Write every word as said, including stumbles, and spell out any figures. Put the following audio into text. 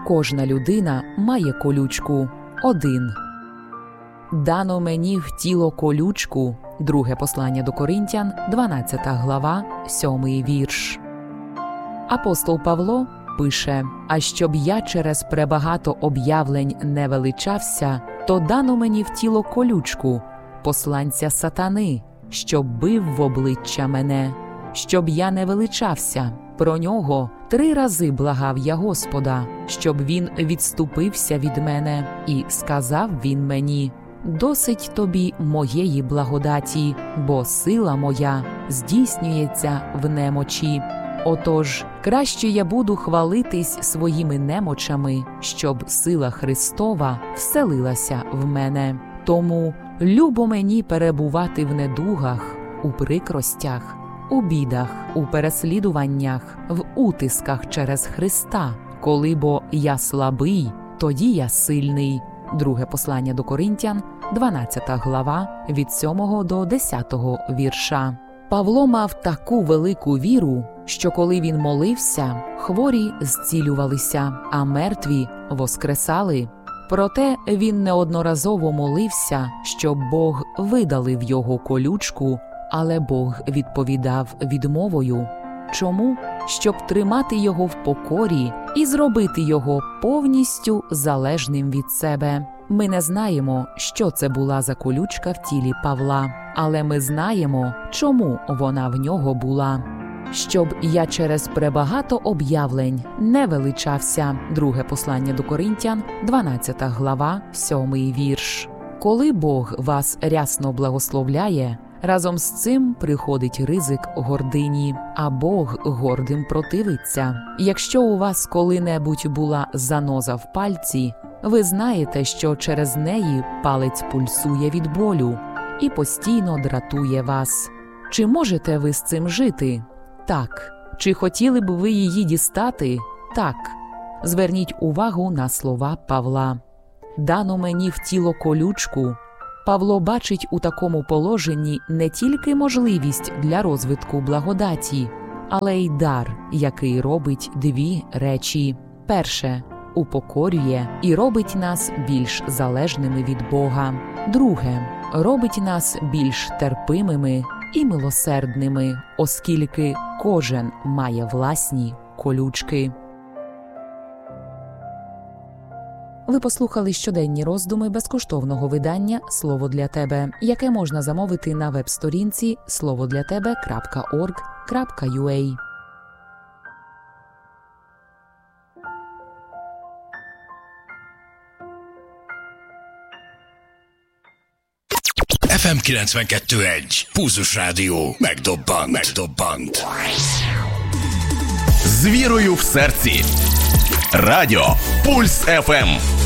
кожна людина має колючку. один. Дано мені в тіло колючку. Друге послання до Коринтян, дванадцята глава, сьомий вірш. Апостол Павло пише: «А щоб я через пребагато об'явлень не величався, то дано мені в тіло колючку, посланця сатани, щоб бив в обличчя мене, щоб я не величався. Про нього три рази благав я Господа, щоб він відступився від мене. І сказав він мені: досить тобі моєї благодаті, бо сила моя здійснюється в немочі. Отож, краще я буду хвалитись своїми немочами, щоб сила Христова вселилася в мене. Тому любо мені перебувати в недугах, у прикростях, у бідах, у переслідуваннях, в утисках через Христа. Коли бо я слабий, тоді я сильний». Друге послання до Коринтян, дванадцята глава, від сьомого до десятого вірша. Павло мав таку велику віру, що коли він молився, хворі зцілювалися, а мертві воскресали. Проте він неодноразово молився, щоб Бог видалив його колючку, але Бог відповідав відмовою. Чому? Щоб тримати його в покорі і зробити його повністю залежним від себе. Ми не знаємо, що це була за колючка в тілі Павла, але ми знаємо, чому вона в нього була. «Щоб я через пребагато об'явлень не величався». Друге послання до Коринтян, дванадцята глава, сьомий вірш. Коли Бог вас рясно благословляє, разом з цим приходить ризик гордині, а Бог гордим противиться. Якщо у вас коли-небудь була заноза в пальці, ви знаєте, що через неї палець пульсує від болю і постійно дратує вас. Чи можете ви з цим жити? Так. Чи хотіли б ви її дістати? Так. Зверніть увагу на слова Павла. «Дано мені в тіло колючку». Павло бачить у такому положенні не тільки можливість для розвитку благодаті, але й дар, який робить дві речі. Перше – упокорює і робить нас більш залежними від Бога. Друге – робить нас більш терпимими і милосердними, оскільки кожен має власні колючки. Ви послухали щоденні роздуми безкоштовного видання «Слово для тебе», яке можна замовити на веб-сторінці слово для тебе крапка орг крапка ю а. еф ем kilencvenkettő egy. Pulzus Rádió. Megdobbant. Megdobbant. З вірою в серці. Радіо Пульс еф ем.